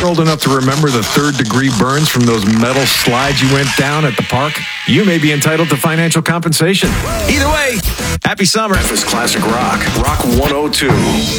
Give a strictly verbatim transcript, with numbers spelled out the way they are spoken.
old enough to remember the third-degree burns from those metal slides you went down at the park, you may be entitled to financial compensation. Either way, happy summer. Memphis Classic Rock, Rock one oh two.